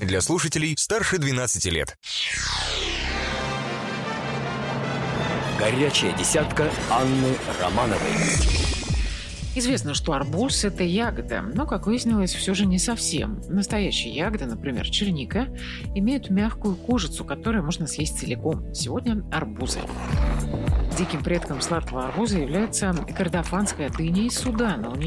для слушателей старше 12 лет. Горячая десятка Анны Романовой. Известно, что арбуз – это ягода, но, как выяснилось, все же не совсем. Настоящие ягоды, например, черника, имеют мягкую кожицу, которую можно съесть целиком. Сегодня арбузы. Диким предком сладкого арбуза является кордофанская дыня из Судана.